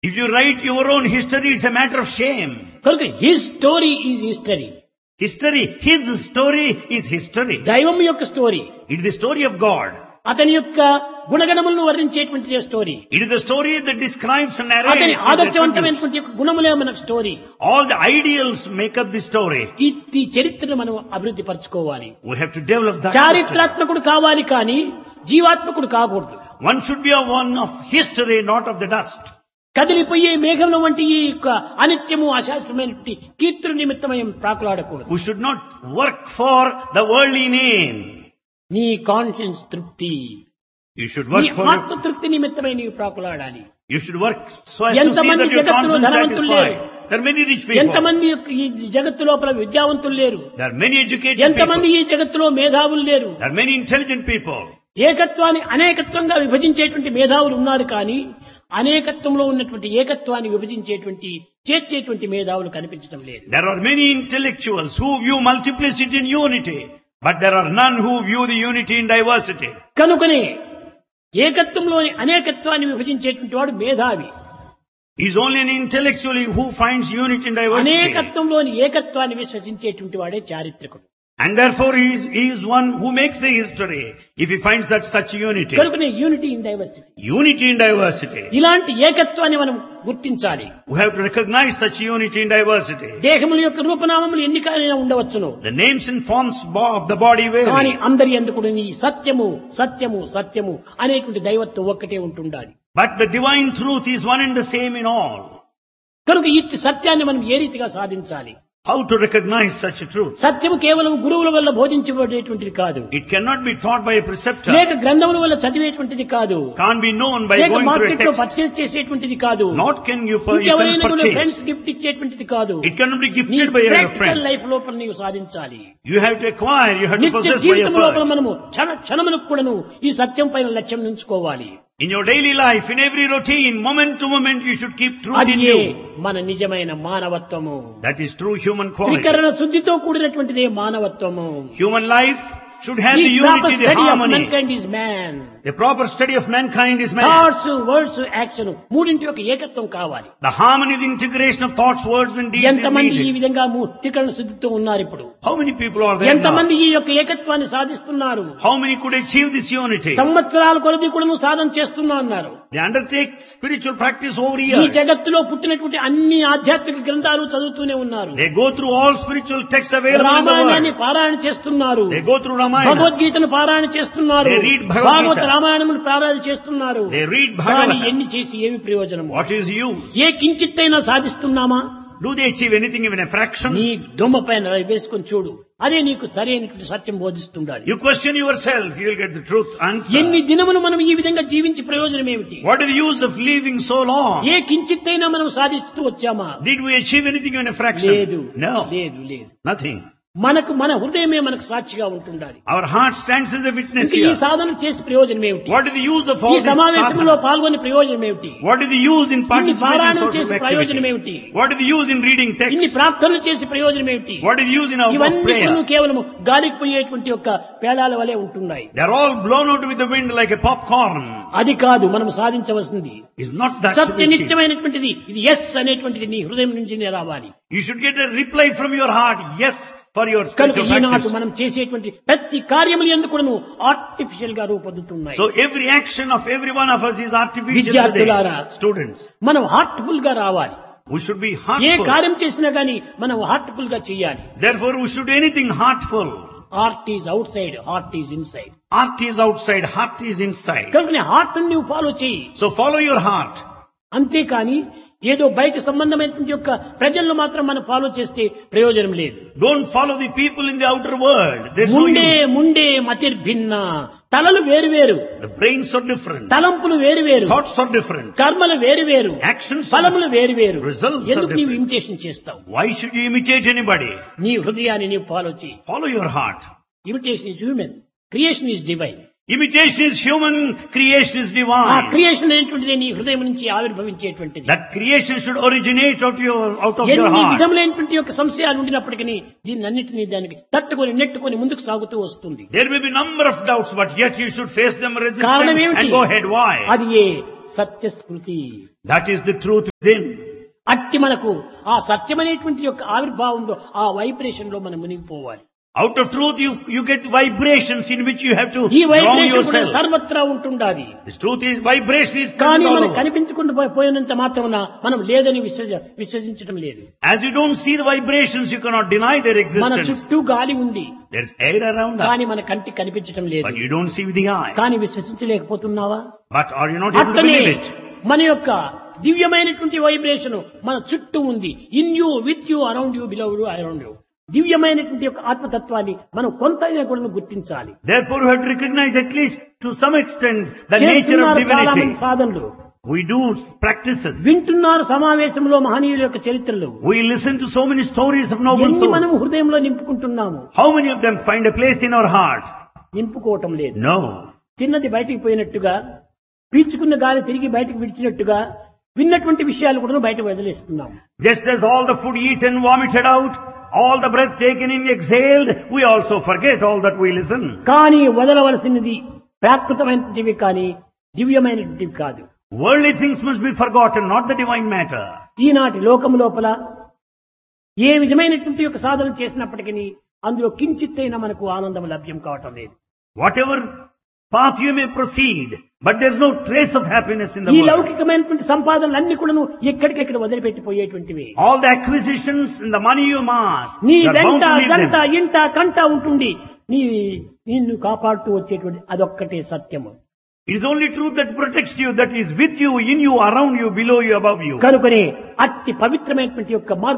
If you write your own history, it's a matter of shame. కనుక his story is history. History, his story is history. దైవం యొక్క story, It is the story of God. అతని యొక్క గుణగణములను వర్ణించేటువంటి story, It is the story that describes and అతని narrates. and attributes. ఆదర్శవంతమైనటువంటి యొక్క గుణములే మనకు story. All the ideals make up the story. ఈ చరిత్రను మనం అభివృద్ధి పరచుకోవాలి. We have to develop that. history. చారిత్రాత్మకుడు కావాలి కానీ జీవాత్మకుడు కాకూడదు. One should be a one of history, not of the dust. కదిలిపోయే మేఘంలో వంటి ఈ యొక్క అనిత్యము అశాస్త్రమైనటువంటి కీర్తుల నిమిత్తమై ప్రాకులాడకూడదు. We should not work for the worldly name. నీ కాన్షియన్స్ తృప్తి, You should నీ work for ఆత్మ తృప్తి నిమిత్తమై నీవు ప్రాకులాడాలి. you should work so as to see ఎంతమంది that your జగత్తులో conscience ధనవంతులు satisfied. లేరు. There are many rich people. ఎంతమంది ఈ జగత్తు లోపల విద్యావంతులు లేరు. There are many educated ఎంతమంది people. ఈ జగత్తులో మేధావులు లేరు. There are many intelligent people. ఏకత్వాన్ని అనేకత్వంగా విభజించేటువంటి మేధావులు ఉన్నారు కానీ అనేకత్వంలో ఉన్నటువంటి ఏకత్వాన్ని విభజించేటువంటి చేర్చేటువంటి మేధావులు కనిపించడం లేదు. There are many intellectuals who view multiplicity in unity, but there are none who view the unity in diversity. కనుకనే ఏకత్వంలోని అనేకత్వాన్ని విభజించేటువంటి వాడు మేధావి. He is only an intellectual who finds unity in diversity. అనేకత్వంలోని ఏకత్వాన్ని విశ్వసించేటువంటి వాడే చారిత్రకుడు. And therefore he is one who makes a history if he finds that such unity. కనుకనే unity in diversity. Unity in diversity. ఇలాంటి ఏకత్వాన్ని మనం గుర్తించాలి. We have to recognize such unity in diversity. దేహముల యొక్క రూపనామములు ఎన్నికైనా ఉండవచ్చును, The names and forms of the body కానీ vary. అందరి ఎందుకు ఈ సత్యము సత్యము సత్యము అనేటువంటి దైవత్వం ఒక్కటే ఉంటుండాలి. But the divine truth is one and the same in all. కనుక ఈ సత్యాన్ని మనం ఏ రీతిగా సాధించాలి? How to recognize such a truth? సత్యము కేవలం గురువుల వల్ల బోధించబడేటువంటిది కాదు, It cannot be taught by a preceptor. లేక గ్రంథముల వల్ల చదివేటువంటిది కాదు, Can't be known by లేక going through a మార్కెట్ లో text. పర్చేస్ చేసేటువంటిది కాదు, Not can you ఇంకెవరైనా కూడా purchase. ఫ్రెండ్స్ గిఫ్ట్ ఇచ్చేటువంటిది కాదు. It cannot be నీ gifted by your practical friend. Life లోపల నీవు సాధించాలి. You have to acquire, you have to నిత్య possess by జీవితం లోపల effort. మనము క్షణములకు కూడాను ఈ సత్యం పైన లక్ష్యం ఉంచుకోవాలి. In your daily life, in every routine, moment to moment, you should keep truth అది in ఏ you. మన నిజమైన మానవత్వము. That is true human quality. త్రికరణ శుద్ధితో కూడినటువంటిదే మానవత్వము. Human life should have The the proper unity, the study of harmony. mankind is man. The proper study of mankind is man. Thoughts, words, action మూడింటి యొక్క ఏకత్వం కావాలి. The harmony, the integration of thoughts, words and deeds is ఎంతమంది ఈ needed. విధంగా త్రికరణ శుద్ధితో ఉన్నారు ఇప్పుడు? How many people are there now? ఎంతమంది ఈ యొక్క ఏకత్వాన్ని సాధిస్తున్నారు? How many could achieve this unity? సంవత్సరాల కొలది కూడా సాధన చేస్తున్నా అన్నారు. They undertake spiritual practice over ఈ years. జగత్తులో పుట్టినటువంటి అన్ని ఆధ్యాత్మిక గ్రంథాలు చదువుతూనే ఉన్నారు. They go through all spiritual texts available in the రామాయణాన్ని world. పారాయణ చేస్తున్నారు, They go through Ramayana. భగవద్గీతను పారాయణ చేస్తున్నారు, They read Bhagavad Gita. భాగవత రామాయణమును పారాయణ చేస్తున్నారు. They read కానీ Bhagavata. ఎన్ని చేసి ఏమి ప్రయోజనము? What is use? A కించిత్తైనా సాధిస్తున్నామా? Do they achieve anything even a fraction? నీ దొమ్మ పైన వేసుకొని చూడు, అదే నీకు సరైనటువంటి సత్యం బోధిస్తుండాలి. You question yourself, you will get the truth answer. ఎన్ని దినములు మనం ఈ విధంగా జీవించి ప్రయోజనం ఏమిటి? What is the use of living so long? ఏ కించిత్తైనా మనం సాధిస్తూ వచ్చామా? Did we achieve anything even a fraction? లేదు, No, లేదు, లేదు. nothing. మనకు మన హృదయమే మనకు సాక్షిగా ఉంటుండాలి. Our heart stands as a witness ఇంక ఈ here. సాధన చేసి ప్రయోజనం ఏమిటి? What is the use of ఈ all this సమావేశంలో sadhana? పాల్గొనే ప్రయోజనం ఏమిటి? What is the use in ఇన్ని participating in పారాయణం social చేసి ప్రయోజనం activity? ఏమిటి? What is the use in reading ఇన్ని text? ప్రార్థనలు చేసి ప్రయోజనం ఏమిటి? What is the use in our ఇవన్నీ prayer? కూడా కేవలం గాలికి పోయేటువంటి యొక్క పేలాల వలె ఉంటున్నాయి. They are all blown out with the wind like a popcorn. అది కాదు మనం సాధించవలసింది. Is not that to Satya be achieved. నిత్యమైనటువంటిది ఇది ఎస్ అనేటువంటిది నీ హృదయం నుంచినే రావాలి. You should get a reply from your heart, yes, for your కనుక spiritual ఈనాడు practice. మనం చేసేటువంటి ప్రతి కార్యములు ఎందుకు ఆర్టిఫిషియల్ గా రూపొందుతున్నాయి. So every action of every one of us is artificial విద్యార్థులారా, today. Students, మనం హార్ట్ఫుల్ గా రావాలి. we should be A heartful. కార్యం చేసినా గానీ మనం హార్ట్ఫుల్ గా చేయాలి. Therefore, we should do anything heartful. Heart is out side, heart is in side. Heart is outside, heart is inside. కనుక హార్ట్ నువ్వు ఫాలో చేయి. So follow your heart. అంతేకాని ఏదో బయట సంబంధమైనటువంటి యొక్క ప్రజల్లో మాత్రం మనం ఫాలో చేస్తే ప్రయోజనం లేదు. Don't follow the people in the outer world. There's no Munde use. Munde మతిర్భిన్న, తలలు వేరు వేరు, The brains are different. తలంపులు వేరు వేరు, Thoughts are different. కర్మలు వేరు వేరు, Actions are ఫలములు వేరు వేరు. Results are ఎందుకు నీవు different. ఇమిటేషన్ చేస్తావు? Why should you imitate anybody? నీ హృదయాన్ని నీవు ఫాలో చేయి. Follow your heart. Imitation is human, creation is divine. Imitation is human, creation is ఆ divine. క్రియేషన్ అనేటువంటిది నీ హృదయం నుంచి ఆవిర్భవించేటువంటిది. That creation should originate out of your ఎన్ని heart. విధములైనటువంటి యొక్క సంశయాలు ఉండినప్పటికీ దీన్ని అన్నిటినీ దానికి తట్టుకొని నెట్టుకొని ముందుకు సాగుతూ వస్తుంది. There may be number of doubts, but yet you should face them, resist కారణం them, ఏమిటి? and go ahead. Why? అది ఏ సత్య స్మృతి. That is the truth within. అట్టి మనకు ఆ సత్యమనేటువంటి యొక్క ఆవిర్భావంలో ఆ వైబ్రేషన్ లో మనం మునిగిపోవాలి. Out of truth you get vibrations in which you have to ఈ drown వైబ్రేషన్ కూడా yourself. సర్వత్రా ఉంటుండాలి. This truth is vibration is కానీ present all మనకు over. కనిపించకుండా పోయినంత మాత్రమున మనం లేదని విశ్వసించడం లేదు. As you don't see the vibrations, you cannot deny their మన existence. చుట్టూ గాలి ఉంది There's air around కానీ us, మన కంటికి కనిపించడం లేదు. but you don't see with the eye. కానీ విశ్వసించలేకపోతున్నావా? But are you not able to అట్లనే believe it? మన యొక్క దివ్యమైనటువంటి వైబ్రేషన్ మన చుట్టూ ఉంది. In you, with you, around you, below you, around you. దివ్యమైనటువంటి యొక్క ఆత్మతత్వాన్ని మనం కొంతైనా కూడా గుర్తించాలి. Therefore, you have to recognize at least to some extent the nature of చేస్తున్నారు చాలా మంది divinity. సాధనలు, We do practices. వింటున్నారు సమావేశంలో మహనీయుల యొక్క చరిత్రలు. We listen to so many stories of noble ఎన్ని మనం souls. హృదయంలో నింపుకుంటున్నాము? How many of them find a place in our heart? నింపుకోవటం లేదు. No. తిన్నది బయటికి పోయినట్టుగా, పీల్చుకున్న గాలి తిరిగి బయటికి విడిచినట్టుగా విన్నటువంటి విషయాలు కూడా బయట వదిలేస్తున్నాము. Just as all the food eaten, vomited out, all the breath taken in, exhaled, we also forget all that we listen. కానీ వదలవలసినది ప్రాకృతమైనటువంటివి కానీ దివ్యమైనటువంటివి కాదు. Worldly things must be forgotten, not the divine matter. ఈనాటి లోకం లోపల ఏ విధమైనటువంటి యొక్క సాధన చేసినప్పటికీ అందులో కించిత్తైనా మనకు ఆనందం లభ్యం కావటం లేదు. Whatever path you may proceed, but there's no trace of happiness in the ఈ world. లౌకికమైనటువంటి సంపాదనలన్నీ కూడా ఎక్కడికెక్కడ వదిలిపెట్టిపోయేటువంటివి. All the acquisitions and the money you amass, నీ you are bound వెంట to leave జంట them. ఇంట కంట ఉంటుంది. నిన్ను కాపాడుతూ వచ్చేటువంటి అదొక్కటే సత్యము. It is only truth that protects you, that is with you, in you, around you, below you, above you. కనుకనే అట్టి పవిత్రమైనటువంటి యొక్క మార్గం